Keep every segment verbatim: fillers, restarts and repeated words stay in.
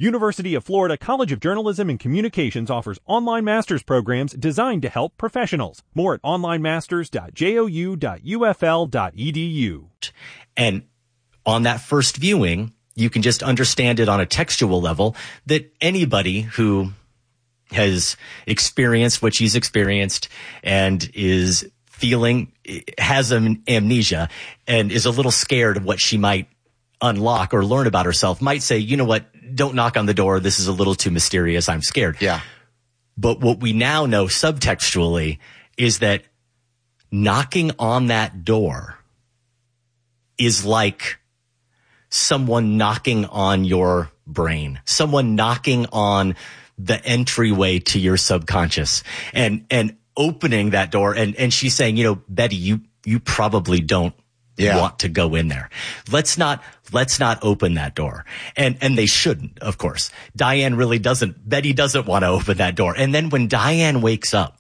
University of Florida College of Journalism and Communications offers online master's programs designed to help professionals. More at online masters dot j o u dot u f l dot e d u. And on that first viewing, you can just understand it on a textual level that anybody who has experienced what she's experienced and is feeling, has am- amnesia and is a little scared of what she might unlock or learn about herself might say, you know what, don't knock on the door. This is a little too mysterious. I'm scared. Yeah. But what we now know subtextually is that knocking on that door is like someone knocking on your brain, someone knocking on the entryway to your subconscious and, and opening that door. And, and she's saying, you know, Betty, you, you probably don't Yeah. want to go in there. Let's not, let's not open that door. And, and they shouldn't, of course. Diane really doesn't, Betty doesn't want to open that door. And then when Diane wakes up,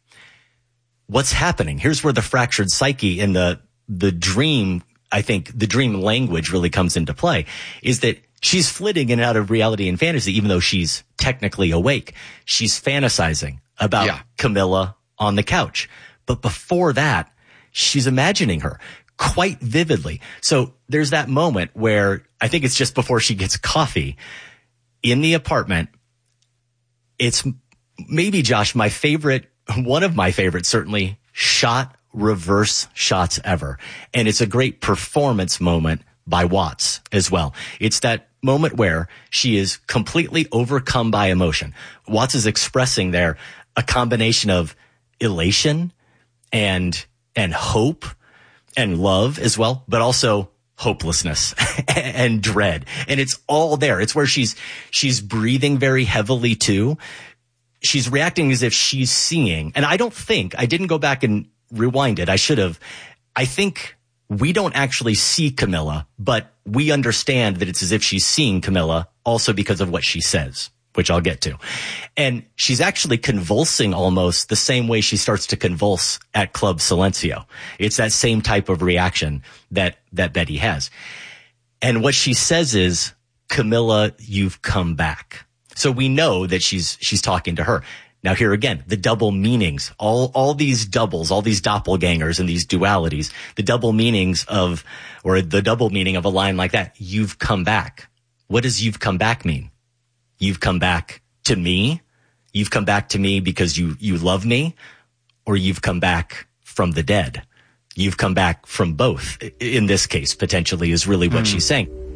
what's happening? Here's where the fractured psyche and the, the dream, I think the dream language really comes into play, is that she's flitting in and out of reality and fantasy, even though she's technically awake. She's fantasizing about yeah. Camilla on the couch. But before that, she's imagining her quite vividly. So there's that moment where I think it's just before she gets coffee in the apartment. It's maybe, Josh, my favorite, one of my favorite, certainly shot reverse shots ever. And it's a great performance moment by Watts as well. It's that moment where she is completely overcome by emotion. Watts is expressing there a combination of elation and, and hope and love as well, but also hopelessness and dread. And it's all there. It's where she's, she's breathing very heavily too. She's reacting as if she's seeing. And I don't think, I didn't go back and rewind it. I should have. I think we don't actually see Camilla, but we understand that it's as if she's seeing Camilla also because of what she says, which I'll get to. And she's actually convulsing almost the same way she starts to convulse at Club Silencio. It's that same type of reaction that, that Betty has. And what she says is, Camilla, you've come back. So we know that she's, she's talking to her. Now here again, the double meanings, all, all these doubles, all these doppelgangers and these dualities, the double meanings of, or the double meaning of a line like that. You've come back. What does you've come back mean? You've come back to me. You've come back to me because you, you love me, or you've come back from the dead. You've come back from both. In this case, potentially is really what mm. she's saying.